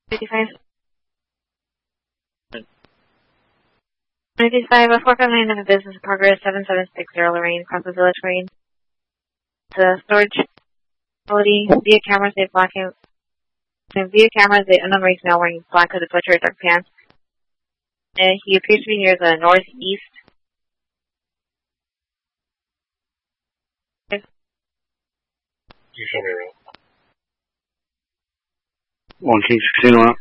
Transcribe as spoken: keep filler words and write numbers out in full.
fifty-five. fifty-five, a four five nine of a business in progress, seven seven six zero Lorraine, across the village Lorraine. The storage facility, via cameras, they black and via cameras, the unknown race now wearing black hooded sweatshirt, dark pants. And he appears to be near the northeast. You show me around. one King sixteen around.